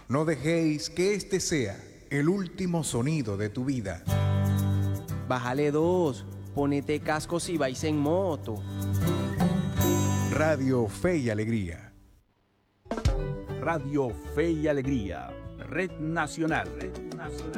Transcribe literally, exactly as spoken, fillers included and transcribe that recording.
No dejéis que este sea el último sonido de tu vida. Bájale dos, ponete cascos y vais en moto. Radio Fe y Alegría. Radio Fe y Alegría, Red Nacional. Red Nacional.